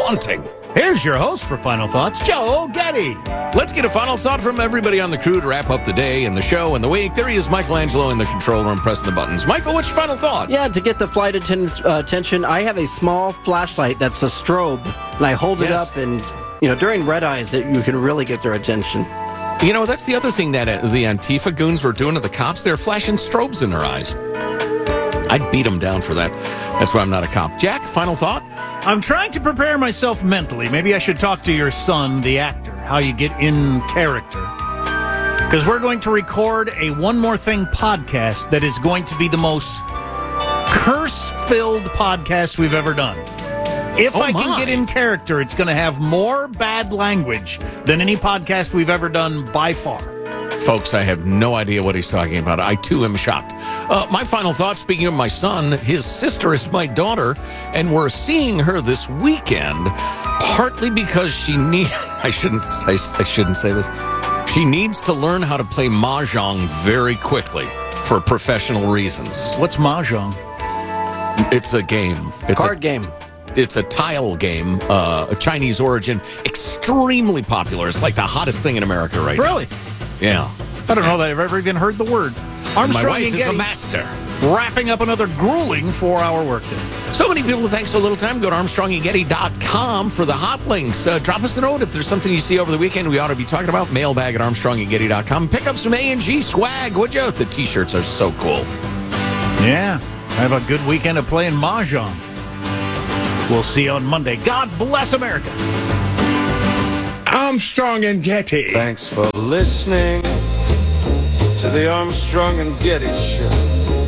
daunting. Here's your host for Final Thoughts, Joe Getty. Let's get a final thought from everybody on the crew to wrap up the day and the show and the week. There he is, Michelangelo, in the control room pressing the buttons. Michael, what's your final thought? Yeah, to get the flight attendant's attention, I have a small flashlight that's a strobe, and I hold it up, and during red eyes, you can really get their attention. That's the other thing that the Antifa goons were doing to the cops. They're flashing strobes in their eyes. I'd beat them down for that. That's why I'm not a cop. Jack, final thought? I'm trying to prepare myself mentally. Maybe I should talk to your son, the actor, how you get in character. Because we're going to record a One More Thing podcast that is going to be the most curse-filled podcast we've ever done. If I can get in character, it's going to have more bad language than any podcast we've ever done by far. Folks, I have no idea what he's talking about. I, too, am shocked. My final thought, speaking of my son, his sister is my daughter, and we're seeing her this weekend, partly because she needs... I shouldn't say this. She needs to learn how to play Mahjong very quickly for professional reasons. What's Mahjong? It's a game. It's Card game. It's a tile game, a Chinese origin, extremely popular. It's like the hottest thing in America right now. Really? Yeah. I don't know that I've ever even heard the word. Armstrong My wife and is a Getty, master. wrapping up another grueling 4-hour workday. So many people thank so little time. Go to ArmstrongandGetty.com for the hot links. Drop us a note if there's something you see over the weekend we ought to be talking about. Mailbag at ArmstrongandGetty.com. Pick up some A&G swag, would you? The T-shirts are so cool. Yeah. Have a good weekend of playing Mahjong. We'll see you on Monday. God bless America. Armstrong and Getty. Thanks for listening to the Armstrong and Getty Show.